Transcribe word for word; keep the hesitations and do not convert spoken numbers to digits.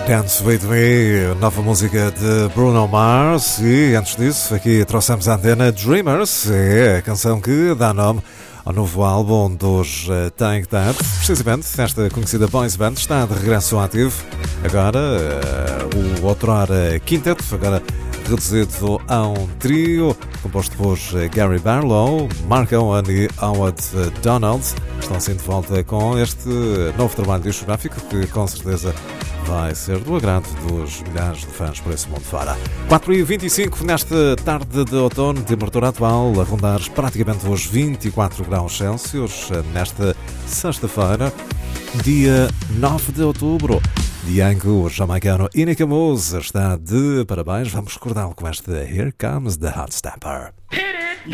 Dance With Me, nova música de Bruno Mars. E antes disso, aqui trouxemos a antena Dreamers, é a canção que dá nome ao novo álbum dos Tank That. Precisamente, esta conhecida boys band está de regresso ao ativo. Agora, uh, o outrora quinteto, agora reduzido a um trio, composto por Gary Barlow, Mark Owen e Howard Donald. Estão assim de volta com este novo trabalho discográfico que, com certeza, vai ser do agrado dos milhares de fãs por esse mundo fora. quatro e vinte e cinco nesta tarde de outono, temperatura atual a rondar praticamente os vinte e quatro graus Celsius, nesta sexta-feira, dia nove de outubro. Diango, o jamaicano Inika Moose está de parabéns. Vamos recordá-lo com este Here Comes the Hot Stepper.